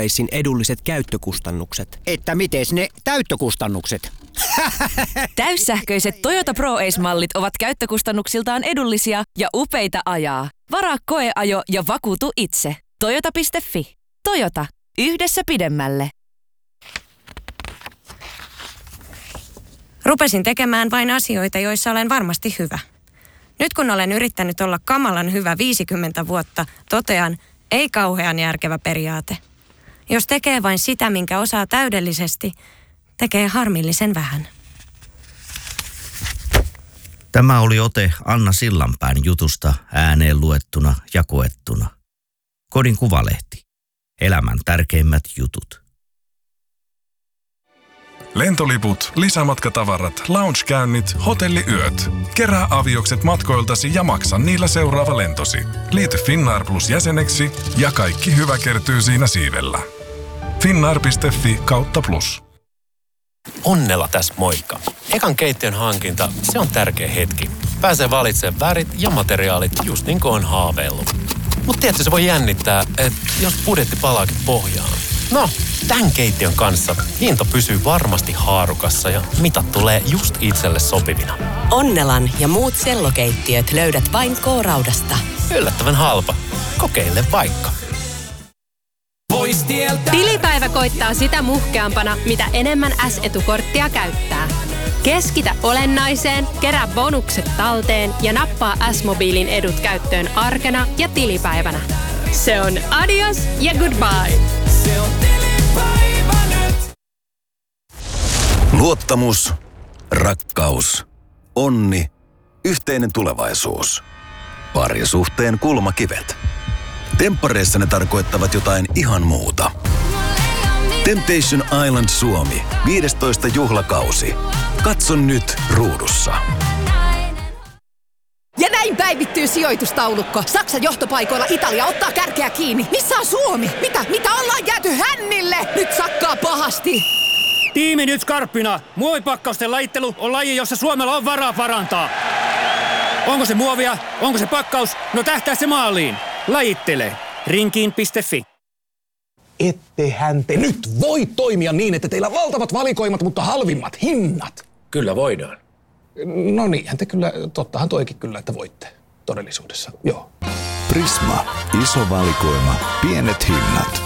ProAcen edulliset käyttökustannukset. Että mites ne täyttökustannukset? Täyssähköiset Toyota ProAce-mallit ovat käyttökustannuksiltaan edullisia ja upeita ajaa. Varaa koeajo ja vakuutu itse. Toyota.fi. Toyota. Yhdessä pidemmälle. Rupesin tekemään vain asioita, joissa olen varmasti hyvä. Nyt kun olen yrittänyt olla kamalan hyvä 50 vuotta, totean, ei kauhean järkevä periaate. Jos tekee vain sitä, minkä osaa täydellisesti, tekee harmillisen vähän. Tämä oli ote Anna Sillanpään jutusta ääneen luettuna ja koettuna. Kodin Kuvalehti. Elämän tärkeimmät jutut. Lentoliput, lisämatkatavarat, loungekäynnit, hotelliyöt. Kerää aviokset matkoiltasi ja maksa niillä seuraava lentosi. Liity Finnair Plus jäseneksi ja kaikki hyvä kertyy siinä siivellä. Finnair.fi/plus. Onnella tässä moikka. Ekan keittiön hankinta, se on tärkeä hetki. Pääsee valitsemaan värit ja materiaalit just niin kuin on haaveillut. Mut tiedätkö, se voi jännittää, että jos budjetti palaakin pohjaan. No, tämän keittiön kanssa hinta pysyy varmasti haarukassa ja mitat tulee just itselle sopivina. Onnelan ja muut sellokeittiöt löydät vain K-Raudasta. Yllättävän halpa. Kokeile vaikka. Tilipäivä koittaa sitä muhkeampana, mitä enemmän S-etukorttia käyttää. Keskitä olennaiseen, kerää bonukset talteen ja nappaa S-mobiilin edut käyttöön arkena ja tilipäivänä. Se on adios ja goodbye. Se on tilipäivä nyt. Luottamus, rakkaus, onni, yhteinen tulevaisuus. Parisuhteen kulmakivet. Temppareissa ne tarkoittavat jotain ihan muuta. Temptation Island Suomi, 15. juhlakausi. Katso nyt ruudussa. Ja näin päivittyy sijoitustaulukko. Saksan johtopaikoilla Italia ottaa kärkeä kiinni. Missä on Suomi? Mitä ollaan jääty hännille? Nyt sakkaa pahasti. Tiimi nyt skarppina. Muovipakkausten lajittelu on laji, jossa Suomella on varaa parantaa. Onko se muovia? Onko se pakkaus? No tähtää se maaliin. Lajittele. Rinkiin.fi. Ettehän te nyt voi toimia niin, että teillä on valtavat valikoimat, mutta halvimmat hinnat. Kyllä voidaan. No niinhän te kyllä, tottahan toikin kyllä, että voitte todellisuudessa, joo. Prisma. Iso valikoima, pienet hinnat.